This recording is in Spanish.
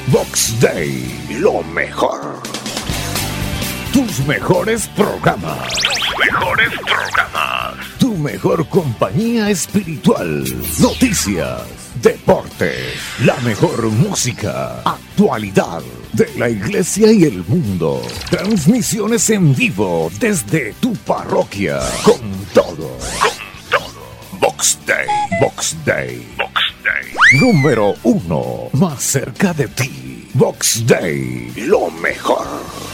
Box Day, lo mejor. Tus mejores programas. Tu mejor compañía espiritual. Noticias, deportes, la mejor música, actualidad de la iglesia y el mundo. Transmisiones en vivo desde tu parroquia. Con todo. Box Day. Número 1, más cerca de ti. Box Day, lo mejor.